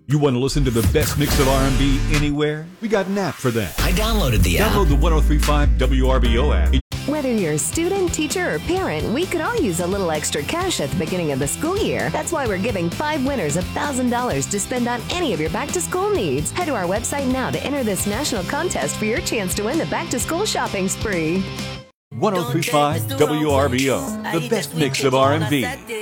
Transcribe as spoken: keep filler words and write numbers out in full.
You want to listen to the best mix of R and B anywhere? We got an app for that. I downloaded the app. Download the one oh three point five W R B O app. Whether you're a student, teacher, or parent, we could all use a little extra cash at the beginning of the school year. That's why we're giving five winners one thousand dollars to spend on any of your back-to-school needs. Head to our website now to enter this national contest for your chance to win the back-to-school shopping spree. one oh three point five W R B O, the best mix of R and B.